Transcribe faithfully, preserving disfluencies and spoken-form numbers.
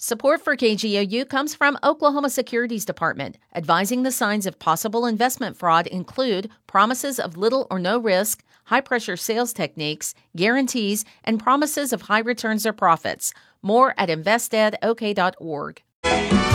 Support for K G O U comes from Oklahoma Securities Department. Advising the signs of possible investment fraud include promises of little or no risk, high-pressure sales techniques, guarantees, and promises of high returns or profits. More at invest ed o k dot org.